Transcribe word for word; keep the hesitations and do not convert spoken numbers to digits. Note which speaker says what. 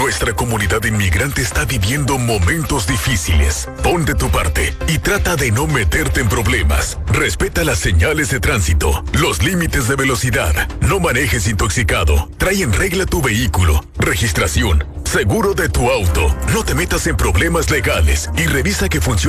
Speaker 1: Nuestra comunidad inmigrante está viviendo momentos difíciles. Pon de tu parte y trata de no meterte en problemas. Respeta las señales de tránsito, los límites de velocidad. No manejes intoxicado. Trae en regla tu vehículo, registración, seguro de tu auto. No te metas en problemas legales y revisa que funcione